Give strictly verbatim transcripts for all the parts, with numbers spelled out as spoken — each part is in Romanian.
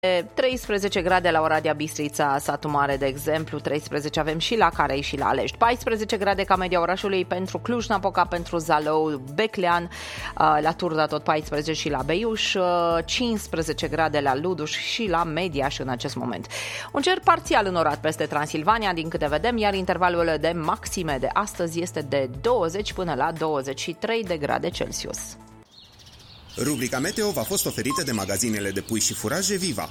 treisprezece grade la Oradea, Bistrița, Satu Mare, de exemplu, treisprezece avem și la Carei și la Alești, paisprezece grade ca media orașului pentru Cluj-Napoca, pentru Zalău, Beclean, la Turda tot paisprezece și la Beiuș, cincisprezece grade la Luduș și la Mediaș în acest moment. Un cer parțial înorat peste Transilvania, din câte vedem, iar intervalul de maxime de astăzi este de douăzeci până la douăzeci și trei de grade Celsius. Rubrica Meteo v-a fost oferită de magazinele de pui și furaje Viva.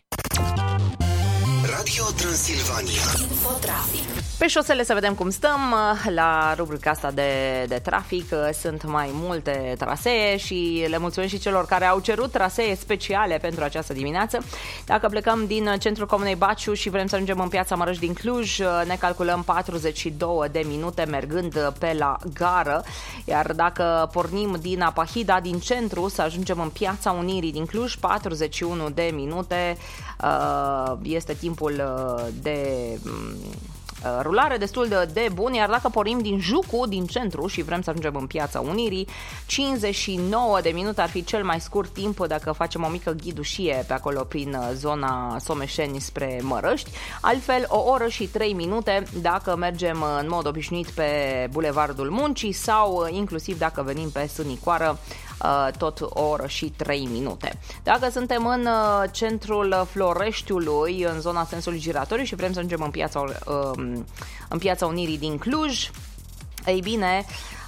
Radio Transilvania. Infotrafic. Pe șosele să vedem cum stăm. La rubrica asta de, de trafic sunt mai multe trasee și le mulțumim și celor care au cerut trasee speciale pentru această dimineață. Dacă plecăm din centrul comunei Baciu și vrem să ajungem în Piața Mărăș din Cluj, ne calculăm patruzeci și două de minute mergând pe la gară, iar dacă pornim din Apahida, din centru, să ajungem în Piața Unirii din Cluj, patruzeci și unu de minute este timpul de rulare destul de, de bun, iar dacă pornim din Jucu, din centru, și vrem să ajungem în Piața Unirii, cincizeci și nouă de minute ar fi cel mai scurt timp dacă facem o mică ghidușie pe acolo prin zona Someșeni spre Mărăști. Altfel, o oră și trei minute dacă mergem în mod obișnuit pe Bulevardul Muncii sau inclusiv dacă venim pe Sânicoară, tot o oră și trei minute. Dacă suntem în centrul Floreștiului, în zona sensului giratoriu și vrem să ajungem în Piața, în Piața Unirii din Cluj, ei bine,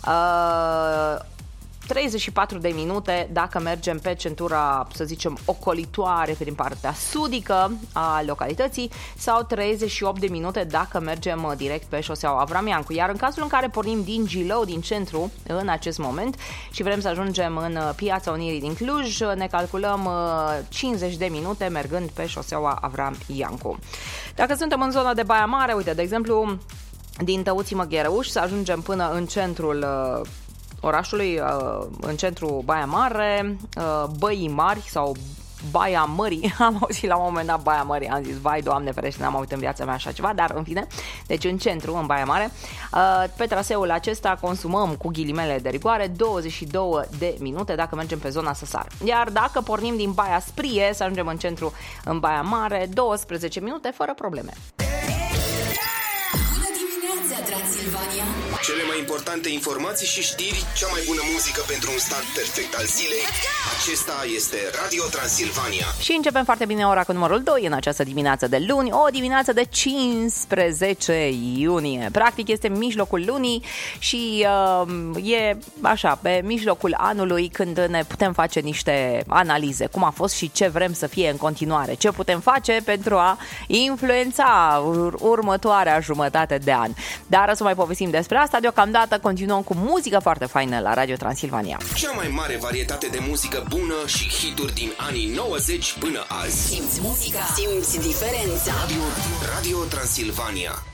treizeci și patru de minute dacă mergem pe centura, să zicem, ocolitoare prin partea sudică a localității, sau treizeci și opt de minute dacă mergem direct pe șoseaua Avram Iancu. Iar în cazul în care pornim din Gilău, din centru, în acest moment, și vrem să ajungem în Piața Unirii din Cluj, ne calculăm cincizeci de minute mergând pe șoseaua Avram Iancu. Dacă suntem în zona de Baia Mare, uite, de exemplu, din Tăuții Măghereuș să ajungem până în centrul orașului, în centru Baia Mare, Băii Mari sau Baia Mării. Am auzit la un moment dat Baia Mării, am zis, vai, Doamne ferește, n-am auzit în viața mea așa ceva, dar în fine, deci în centru, în Baia Mare, pe traseul acesta consumăm, cu ghilimele de rigoare, douăzeci și două de minute dacă mergem pe zona Săsar. Iar dacă pornim din Baia Sprie să ajungem în centru, în Baia Mare, douăsprezece minute fără probleme. Transilvania. Cele mai importante informații și știri, cea mai bună muzică pentru un start perfect al zilei. Acesta este Radio Transilvania. Și începem foarte bine ora cu numărul doi în această dimineață de luni, o dimineață de cincisprezece iunie. Practic este mijlocul lunii și uh, e așa, pe mijlocul anului, când ne putem face niște analize, cum a fost și ce vrem să fie în continuare, ce putem face pentru a influența ur- următoarea jumătate de an. Dar să mai povestim despre asta, deocamdată continuăm cu muzică foarte faină la Radio Transilvania. Cea mai mare varietate de muzică bună și hituri din anii nouăzeci până azi. Simți muzica, simți diferența. Radio, Radio Transilvania.